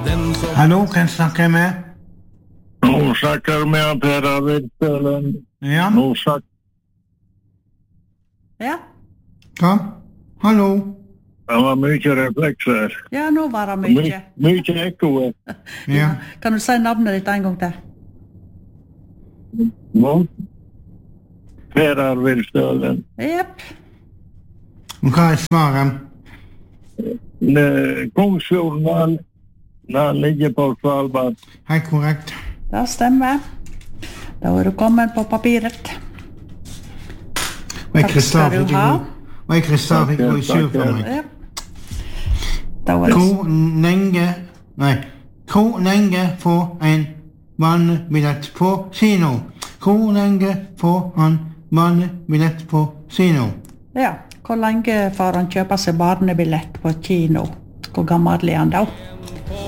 Hallo, kan jeg snakke med? Nå snakker med Per Arvid. Ja? Nå snakker... Ja, Kom. Hallo. Det var mye reflekser. ja, nå var det mye. Mye ekko. Ja. Kan du si navnet ditt en gang til? Nå. Per Arvid Stølen. Jepp. Og hva er svaret? Kongsfjorden, den ligger på Svalbard. Helt korrekt. Det stemmer. Da er du kommet på papiret. Og jeg Takk skal du ha. Og jeg Kristian fikk gå i sur for meg. Ja. Da var det... Hvor lenge får en barnebillett på kino? Hvor lenge får han barnebillett på kino? Ja, hvor lenge får han kjøpe seg barnebillett på kino? Hvor gammel er han da?